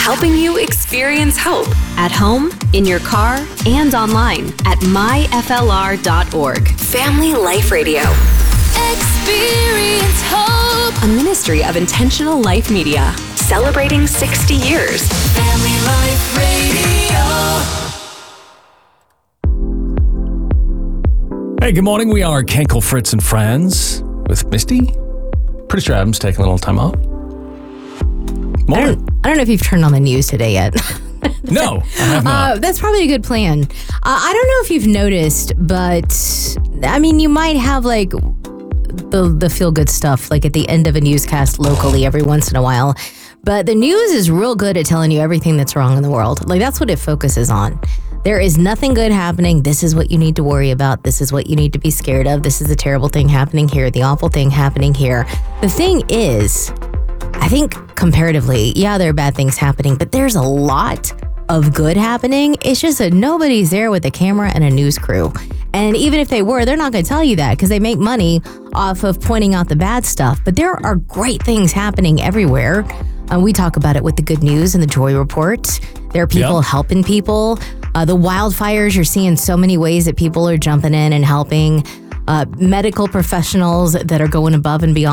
helping you experience hope at home, in your car, and online at myflr.org. Family Life Radio. Experience hope. A ministry of Intentional Life Media, celebrating 60 years. Family Life Radio. Hey, good morning. We are Kenkel, Fritz, and Friends with Misty. Pretty sure Adam's taking a little time off. Morning. I don't know if you've turned on the news today yet. No, I have not. That's probably a good plan. I don't know if you've noticed, but I mean, you might have like the feel-good stuff like at the end of a newscast locally every once in a while. But the news is real good at telling you everything that's wrong in the world. Like, that's what it focuses on. There is nothing good happening. This is what you need to worry about. This is what you need to be scared of. This is the terrible thing happening here, the awful thing happening here. The thing is, I think comparatively, yeah, there are bad things happening, but there's a lot of good happening. It's just that nobody's there with a camera and a news crew. And even if they were, they're not going to tell you that because they make money off of pointing out the bad stuff. But there are great things happening everywhere. We talk about it with the good news and the Joy Report. There are people helping people. The wildfires, you're seeing so many ways that people are jumping in and helping. Medical professionals that are going above and beyond.